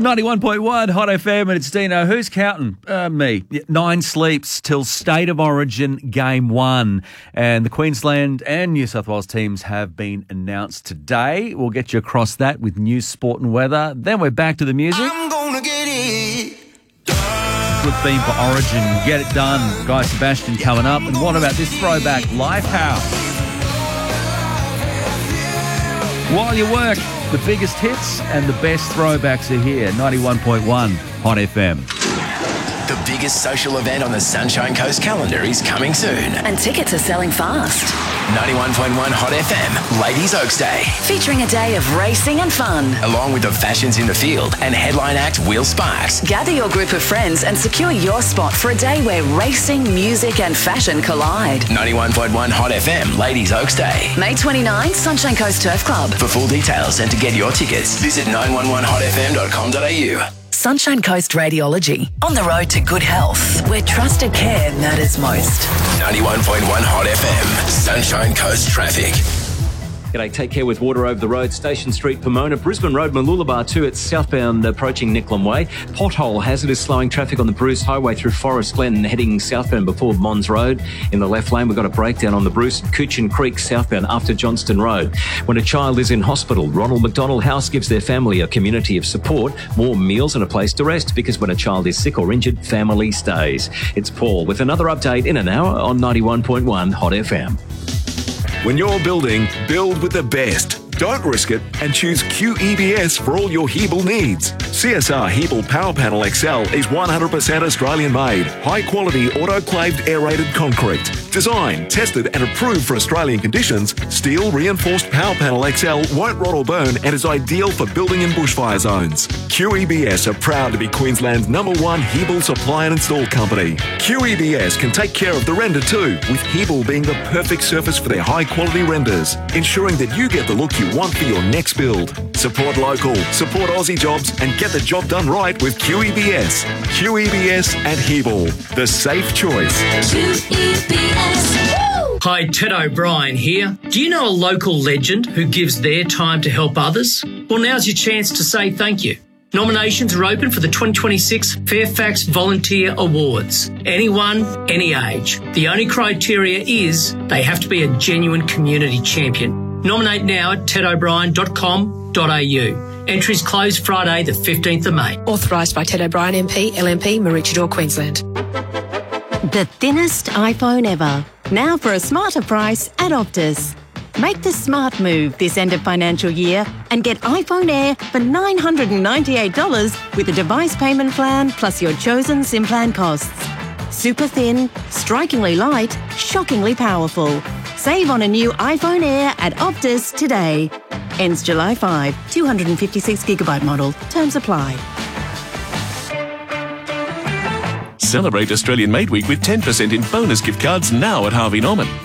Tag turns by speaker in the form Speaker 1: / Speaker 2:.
Speaker 1: 91.1 Hot FM, and it's Dino. Who's counting? Me. 9 sleeps till State of Origin Game 1. And the Queensland and New South Wales teams have been announced today. We'll get you across that with news, sport and weather. Then we're back to the music.
Speaker 2: I'm gonna get it.
Speaker 1: Good theme for Origin. Get it done. Guy Sebastian coming up. And what about this throwback, Lifehouse? While you work, the biggest hits and the best throwbacks are here. 91.1 Hot FM.
Speaker 3: The biggest social event on the Sunshine Coast calendar is coming soon.
Speaker 4: And tickets are selling fast.
Speaker 3: 91.1 Hot FM, Ladies Oaks Day.
Speaker 4: Featuring a day of racing and fun.
Speaker 3: Along with the Fashions in the Field and headline act Will Sparks.
Speaker 4: Gather your group of friends and secure your spot for a day where racing, music and fashion collide.
Speaker 3: 91.1 Hot FM, Ladies Oaks Day.
Speaker 4: May 29, Sunshine Coast Turf Club.
Speaker 3: For full details and to get your tickets, visit 911hotfm.com.au.
Speaker 4: Sunshine Coast Radiology. On the road to good health, where trusted care matters most.
Speaker 3: 91.1 Hot FM, Sunshine Coast Traffic.
Speaker 5: G'day, take care with water over the road. Station Street, Pomona, Brisbane Road, Mooloolaba 2 at southbound approaching Nicklin Way. Pothole hazard is slowing traffic on the Bruce Highway through Forest Glen heading southbound before Mons Road. In the left lane, we've got a breakdown on the Bruce Coochin Creek southbound after Johnston Road. When a child is in hospital, Ronald McDonald House gives their family a community of support, more meals and a place to rest, because when a child is sick or injured, family stays. It's Paul with another update in an hour on 91.1 Hot FM.
Speaker 6: When you're building, build with the best. Don't risk it and choose QEBS for all your Hebel needs. CSR Hebel Power Panel XL is 100% Australian made, high quality autoclaved aerated concrete. Designed, tested and approved for Australian conditions, steel reinforced Power Panel XL won't rot or burn and is ideal for building in bushfire zones. QEBS are proud to be Queensland's #1 Hebel supply and install company. QEBS can take care of the render too, with Hebel being the perfect surface for their high quality renders, ensuring that you get the look you want for your next build. Support local, support Aussie jobs and get the job done right with QEBS. QEBS at Hebel, the safe choice.
Speaker 7: QEBS. Hi, Ted O'Brien here. Do you know a local legend who gives their time to help others? Well, now's your chance to say thank you. Nominations are open for the 2026 Fairfax Volunteer Awards. Anyone, any age. The only criteria is they have to be a genuine community champion. Nominate now at tedobrien.com.au. Entries close Friday the 15th of May.
Speaker 8: Authorised by Ted O'Brien MP, LMP, Maroochydore, Queensland.
Speaker 9: The thinnest iPhone ever. Now for a smarter price at Optus. Make the smart move this end of financial year and get iPhone Air for $998 with a device payment plan plus your chosen SIM plan costs. Super thin, strikingly light, shockingly powerful. Save on a new iPhone Air at Optus today. Ends July 5, 256GB model. Terms apply.
Speaker 10: Celebrate Australian Made Week with 10% in bonus gift cards now at Harvey Norman.